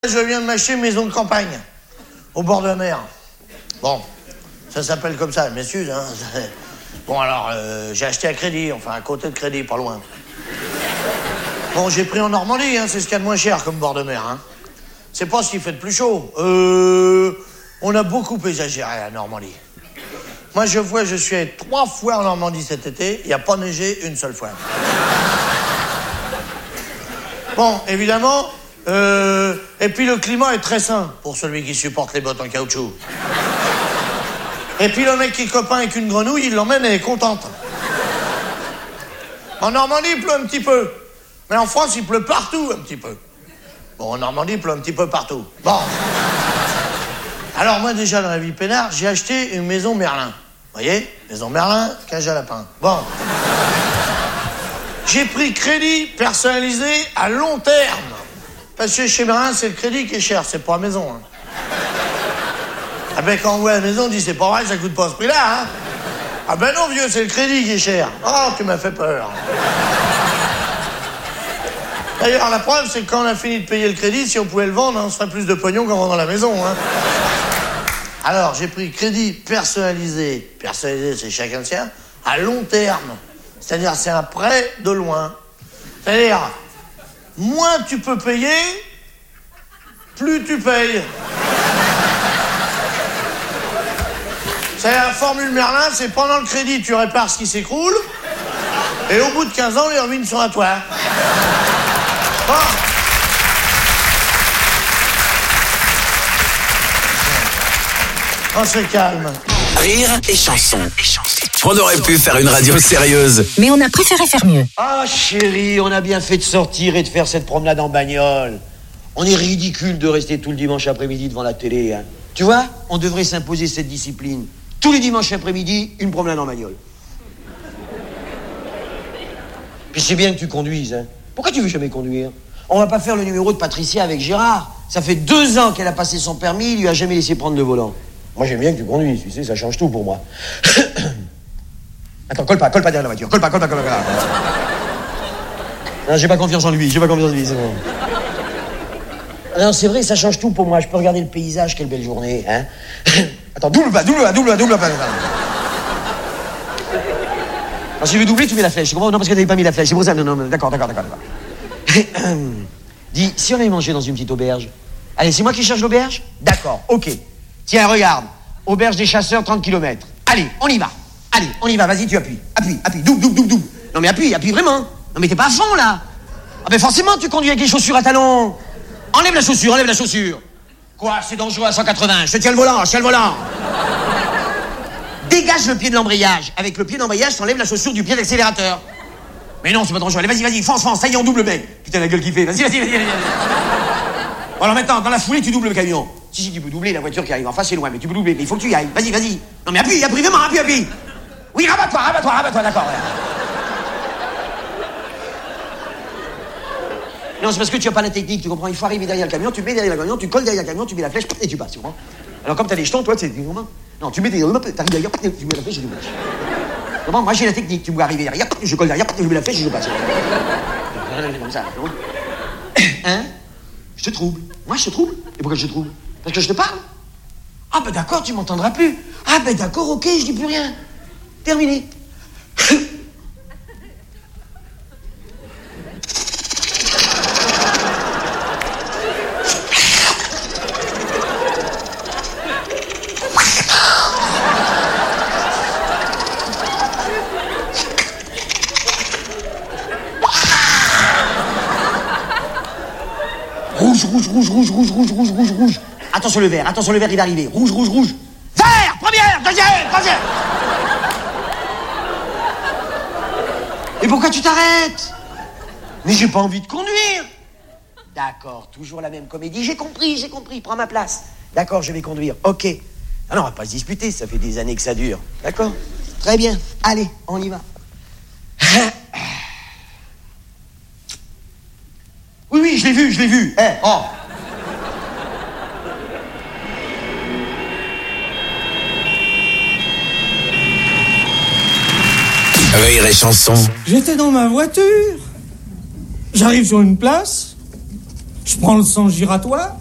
Je viens de m'acheter une maison de campagne, au bord de la mer. Bon, ça s'appelle comme ça, m'excuse, hein. Bon, alors, j'ai acheté à crédit, enfin, à côté de crédit, pas loin. Bon, j'ai pris en Normandie, hein, c'est ce qu'il y a de moins cher comme bord de mer, hein. C'est pas ce qui fait de plus chaud. On a beaucoup exagéré à Normandie. Moi, je suis allé 3 fois en Normandie cet été, il n'y a pas neigé une seule fois. Bon, évidemment... et puis le climat est très sain pour celui qui supporte les bottes en caoutchouc. Et puis le mec qui est copain avec une grenouille, il l'emmène et elle est contente. En Normandie, il pleut un petit peu. Mais en France, il pleut partout un petit peu. Bon, en Normandie, il pleut un petit peu partout. Bon. Alors moi, déjà, dans la vie peinard, j'ai acheté une maison Merlin. Vous voyez? Maison Merlin, cage à lapin. Bon. J'ai pris crédit personnalisé à long terme. Parce que chez Merlin, c'est le crédit qui est cher, c'est pas la maison. Hein. Ah ben quand on voit la maison, on dit c'est pas vrai, ça coûte pas ce prix-là. Hein. Ah ben non vieux, c'est le crédit qui est cher. Oh, tu m'as fait peur. D'ailleurs, la preuve, c'est que quand on a fini de payer le crédit, si on pouvait le vendre, hein, on se ferait plus de pognon qu'en vendant la maison. Hein. Alors, j'ai pris crédit personnalisé. Personnalisé, c'est chacun le sien. À long terme. C'est-à-dire, c'est un prêt de loin. C'est-à-dire... moins tu peux payer, plus tu payes. C'est la formule Merlin, c'est pendant le crédit, tu répares ce qui s'écroule, et au bout de 15 ans, les ruines sont à toi. Bon. On se calme. Rire et chanson. On aurait pu faire une radio sérieuse, mais on a préféré faire mieux. Ah chérie, on a bien fait de sortir et de faire cette promenade en bagnole. On est ridicule de rester tout le dimanche après-midi devant la télé, hein. Tu vois, on devrait s'imposer cette discipline. Tous les dimanches après-midi, une promenade en bagnole. Puis c'est bien que tu conduises, hein. Pourquoi tu veux jamais conduire? On va pas faire le numéro de Patricia avec Gérard. Ça fait 2 ans qu'elle a passé son permis, il lui a jamais laissé prendre le volant. Moi j'aime bien que tu conduises, tu sais, ça change tout pour moi. Attends, colle pas derrière la voiture. Colle pas. Non, j'ai pas confiance en lui, c'est bon. Non, c'est vrai, ça change tout pour moi. Je peux regarder le paysage, quelle belle journée, hein. Attends, double pas. Non, si je veux doubler, tu mets la flèche. Non, parce que t'avais pas mis la flèche, c'est pour ça. Non, d'accord. Dis, si on allait manger dans une petite auberge. Allez, c'est moi qui cherche l'auberge? D'accord, ok. Tiens, regarde. Auberge des chasseurs, 30 km. Allez, on y va. Vas-y, tu appuies. Appuie, double. Non mais appuie vraiment. Non mais t'es pas à fond là. Ah ben forcément tu conduis avec les chaussures à talons. Enlève la chaussure. Quoi, c'est dangereux à 180, je te tiens le volant. Dégage le pied de l'embrayage. Avec le pied d'embrayage, t'enlèves la chaussure du pied d'accélérateur. Mais non, c'est pas dangereux. Allez, vas-y, fonce, ça y est, on double mec. Putain la gueule qui fait, vas-y. Bon alors maintenant, dans la foulée, tu doubles le camion. Si, tu peux doubler la voiture qui arrive en face, c'est loin, mais tu peux doubler, mais il faut que tu y ailles. Vas-y. Non mais appuie, vraiment, appuie. Oui, rabat-toi, d'accord. Ouais. Non, c'est parce que tu n'as pas la technique, tu comprends? Il faut arriver derrière le camion, tu mets derrière le camion, tu colles derrière le camion, tu mets la flèche et tu passes, tu comprends? Alors comme t'as les jetons, toi, c'est... Non, tu mets t'arrives derrière, tu mets la flèche et tu passes. Comment? Moi, j'ai la technique, tu me vois arriver derrière, je colle derrière, je mets la flèche et je passe. Comme ça. Hein? Je te trouble. Moi, je te trouble? Et pourquoi je te trouble? Parce que je te parle? Ah ben d'accord, tu m'entendras plus. Ah ben d'accord, ok, je dis plus rien. Terminé. Rouge. Attention le verre, il va arriver. Rouge. Vert, première, deuxième, troisième. Et pourquoi tu t'arrêtes? Mais j'ai pas envie de conduire. D'accord, toujours la même comédie. J'ai compris, prends ma place. D'accord, je vais conduire, ok. Ah non, on va pas se disputer, ça fait des années que ça dure. D'accord? Très bien, allez, on y va. Oui, je l'ai vu. Oh. Rire et chanson. J'étais dans ma voiture. J'arrive sur une place. Je prends le sens giratoire.